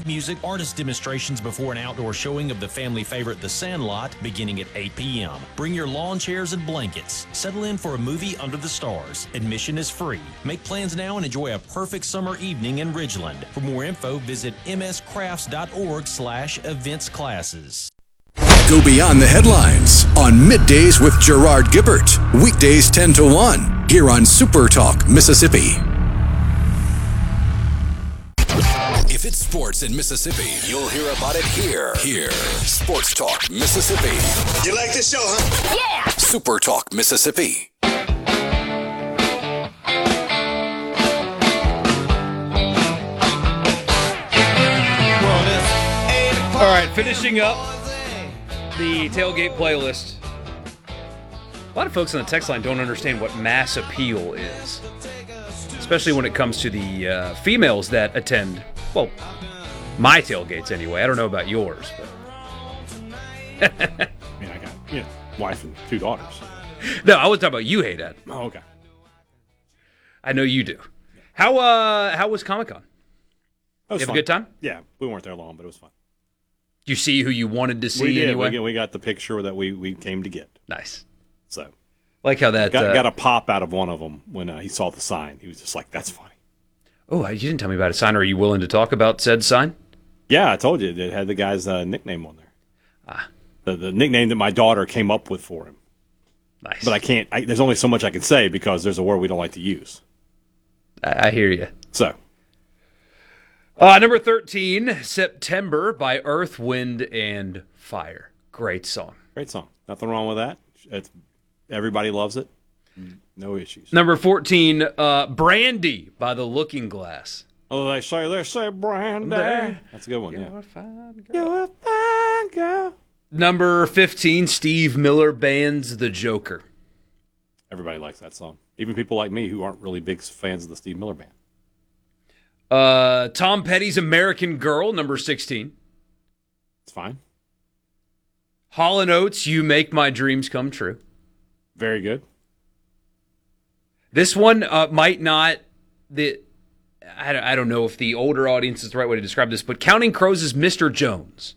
live music, artist demonstrations before an outdoor showing of the family favorite The Sandlot beginning at 8 p.m. Bring your lawn chairs and blankets. Settle in for a movie under the stars. Admission is free. Make plans now and enjoy a perfect summer evening in Ridgeland. For more info, visit mscrafts.org/events classes. Go beyond the headlines on Middays with Gerard Gibbert. Weekdays 10 to 1 here on Super Talk, Mississippi. If it's sports in Mississippi, you'll hear about it here. Sports Talk, Mississippi. You like this show, huh? Yeah! Super Talk, Mississippi. All right, finishing up the tailgate playlist. A lot of folks on the text line don't understand what mass appeal is, especially when it comes to the females that attend, well, my tailgates anyway. I don't know about yours, but I mean, I got wife and 2 daughters. No, I was talking about you, Hey Dad. Oh, okay. I know you do. How was Comic-Con? You have a good time? Yeah, we weren't there long, but it was fun. Did you see who you wanted to see We did. anyway? We got the picture that we came to get. Nice. So, like how that got a pop out of one of them when he saw the sign. He was just like, "That's funny." Oh, you didn't tell me about a sign. Are you willing to talk about said sign? Yeah, I told you it had the guy's nickname on there. The nickname that my daughter came up with for him. Nice. But I can't. There's only so much I can say because there's a word we don't like to use. I hear you. So. Number 13, September by Earth, Wind, and Fire. Great song. Great song. Nothing wrong with that. Everybody loves it. No issues. Number 14, Brandy by The Looking Glass. Oh, they say Brandy. That's a good one, You're a fine girl. You're a fine girl. Number 15, Steve Miller Band's The Joker. Everybody likes that song. Even people like me who aren't really big fans of the Steve Miller Band. Tom Petty's American Girl, number 16. It's fine. Hall & Oates, You Make My Dreams Come True. Very good. This one might not... I don't know if the older audience is the right way to describe this, but Counting Crows is Mr. Jones.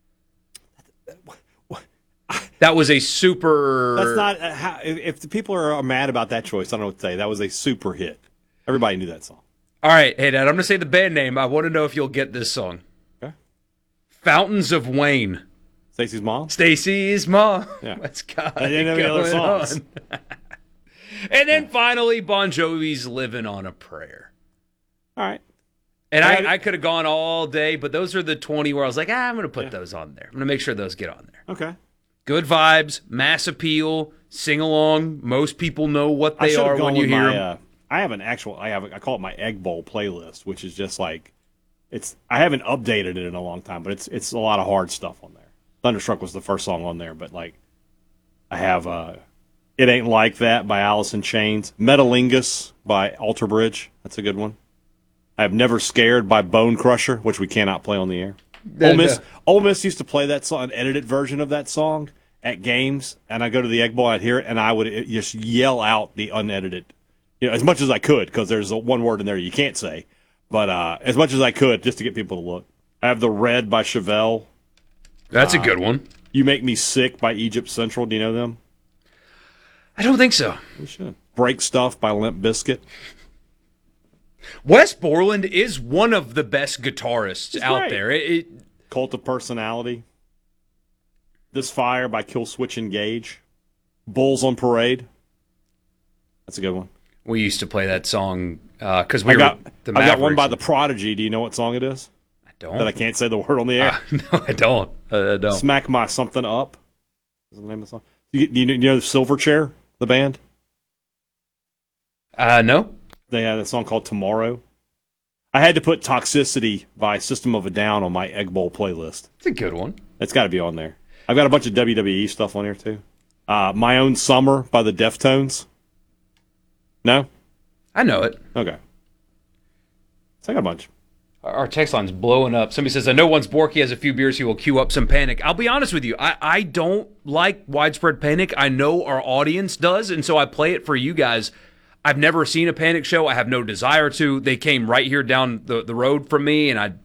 That was a super... That's not... if the people are mad about that choice, I don't know what to say. That was a super hit. Everybody knew that song. All right, hey, Dad, I'm going to say the band name. I want to know if you'll get this song. Okay. Fountains of Wayne. Stacy's mom? Stacy's mom. Yeah. What's God I didn't have any other songs. And then finally, Bon Jovi's Living on a Prayer. All right. And I could have gone all day, but those are the 20 where I was like, I'm going to put those on there. I'm going to make sure those get on there. Okay. Good vibes, mass appeal, sing along. Most people know what they are when you hear them. I call it my Egg Bowl playlist, which is just like, I haven't updated it in a long time, but it's a lot of hard stuff on there. Thunderstruck was the first song on there, but like, I have It Ain't Like That by Alice in Chains, Metalingus by Alter Bridge, that's a good one. I have Never Scared by Bone Crusher, which we cannot play on the air. Ole Miss used to play that song, an edited version of that song at games, and I'd go to the Egg Bowl, I'd hear it, and I would just yell out the unedited, as much as I could, because there's one word in there you can't say, but as much as I could, just to get people to look. I have The Red by Chevelle. That's a good one. You Make Me Sick by Egypt Central. Do you know them? I don't think so. You should. Break Stuff by Limp Bizkit. Wes Borland is one of the best guitarists out there. Cult of Personality. This Fire by Kill Switch Engage. Bulls on Parade. That's a good one. We used to play that song because I got one by The Prodigy. Do you know what song it is? I don't. That I can't say the word on the air. No, I don't. I don't. Smack My Something Up is the name of the song. You know Silverchair, the band? No. They had a song called Tomorrow. I had to put Toxicity by System of a Down on my Egg Bowl playlist. It's a good one. It's got to be on there. I've got a bunch of WWE stuff on here, too. My Own Summer by the Deftones. No? I know it. Okay. So I got a bunch. Our text line's blowing up. Somebody says, I know once Borky has a few beers, he will cue up some Panic. I'll be honest with you. I don't like widespread Panic. I know our audience does, and so I play it for you guys. I've never seen a Panic show. I have no desire to. They came right here down the road from me, and